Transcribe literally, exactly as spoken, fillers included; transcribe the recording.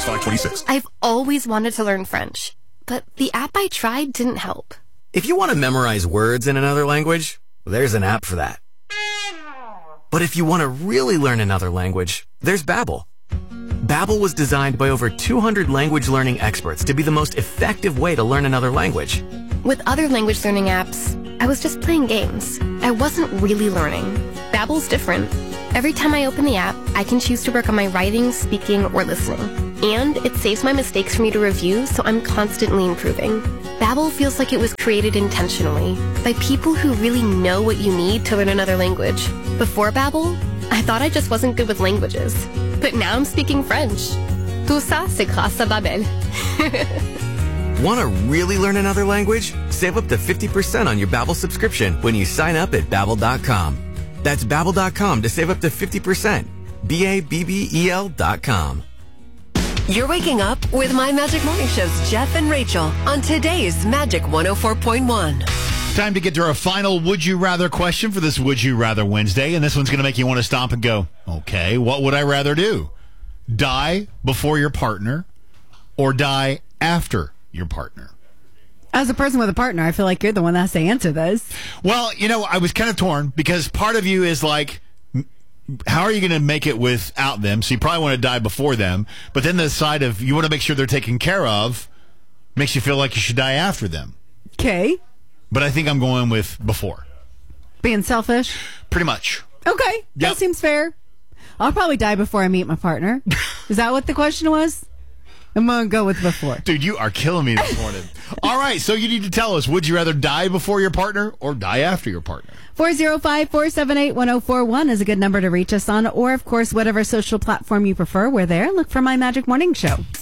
five twenty-six. I've always wanted to learn French, but the app I tried didn't help. If you want to memorize words in another language, there's an app for that. But if you want to really learn another language, there's Babbel. Babbel was designed by over two hundred language learning experts to be the most effective way to learn another language. With other language learning apps, I was just playing games. I wasn't really learning. Babbel's different. Every time I open the app, I can choose to work on my writing, speaking, or listening. And it saves my mistakes for me to review, so I'm constantly improving. Babbel feels like it was created intentionally by people who really know what you need to learn another language. Before Babbel, I thought I just wasn't good with languages. But now I'm speaking French. Tout ça, c'est grâce à Babbel. Want to really learn another language? Save up to fifty percent on your Babbel subscription when you sign up at Babbel dot com. That's Babbel dot com to save up to fifty percent. B A B B E L dot com. You're waking up with My Magic Morning Show's Jeff and Rachel on today's Magic one oh four point one. Time to get to our final Would You Rather question for this Would You Rather Wednesday. And this one's going to make you want to stop and go, okay, what would I rather do? Die before your partner or die after your partner? As a person with a partner, I feel like you're the one that has to answer this. Well, you know, I was kind of torn because part of you is like, how are you going to make it without them? So you probably want to die before them. But then the side of you want to make sure they're taken care of makes you feel like you should die after them. Okay. But I think I'm going with before. Being selfish? Pretty much. Okay. Yep. That seems fair. I'll probably die before I meet my partner. Is that what the question was? I'm going to go with before. Dude, you are killing me this morning. All right, so you need to tell us, would you rather die before your partner or die after your partner? four oh five, four seven eight, one oh four one is a good number to reach us on. Or, of course, whatever social platform you prefer, we're there. Look for My Magic Morning Show.